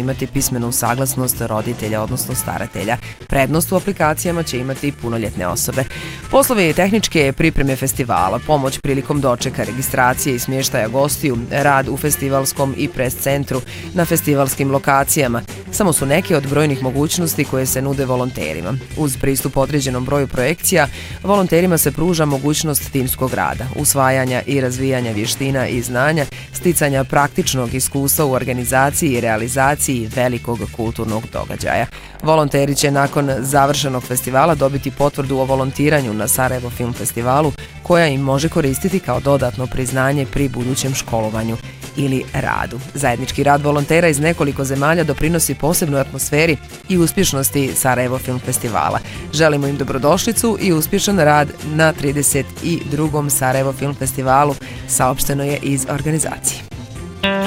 imati pismenu saglasnost roditelja, odnosno staratelja. Prednost u aplikacijama će imati punoljetne osobe. Poslovi tehničke pripreme festivala, pomoć prilikom dočeka, registracije i smještaja gostiju, rad u festivalskom i pres centru, na festivalskim lokacijama, samo su neke od brojnih mogućnosti koje se nude volonterima. Uz pristup određenom broju projekcija, volonterima se pruža mogućnost timskog rada, usvajanja i razvijanja vještina i znanja, sticanja praktičnog iskustva u organizaciji i realizaciji velikog kulturnog događaja. Volonteri će nakon završenog festivala dobiti potvrdu o volontiranju na Sarajevo Film Festivalu, koja im može koristiti kao dodatno priznanje pri budućem školovanju ili radu. Zajednički rad volontera iz nekoliko zemalja doprinosi posebnoj atmosferi i uspješnosti Sarajevo Film Festivala. Želimo im dobrodošlicu i uspješan rad na 32. Sarajevo Film Festivalu, saopšteno je iz organizacije.